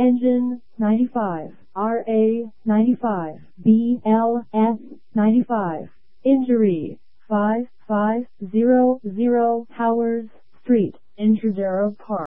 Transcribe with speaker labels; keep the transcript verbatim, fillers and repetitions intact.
Speaker 1: Engine ninety-five, R A ninety-five, B L S ninety-five. Injury five five zero zero Howard Street, Intrudero Park.